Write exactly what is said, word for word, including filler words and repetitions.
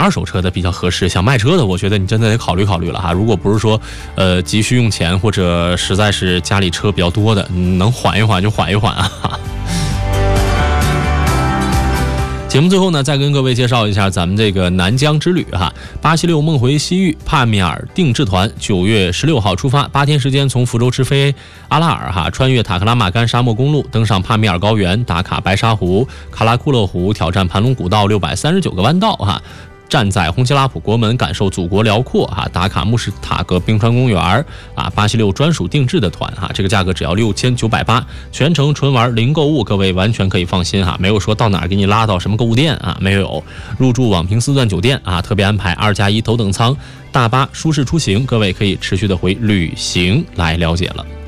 二手车的比较合适，想卖车的，我觉得你真的得考虑考虑了哈。如果不是说呃急需用钱，或者实在是家里车比较多的，能缓一缓就缓一缓啊。节目最后呢，再跟各位介绍一下咱们这个南疆之旅哈，八七六梦回西域帕米尔定制团九月十六号出发，八天时间从福州直飞阿拉尔哈，穿越塔克拉玛干沙漠公路，登上帕米尔高原，打卡白沙湖、卡拉库勒湖，挑战盘龙古道六百三十九个弯道哈。站在红旗拉普国门，感受祖国辽阔哈，打卡穆什塔格冰川公园啊，八七六专属定制的团哈，这个价格只要六千九百八，全程纯玩零购物，各位完全可以放心哈，没有说到哪儿给你拉到什么购物店啊，没有，入住网评四钻酒店啊，特别安排二加一头等舱，大巴舒适出行，各位可以持续的回旅行来了解了。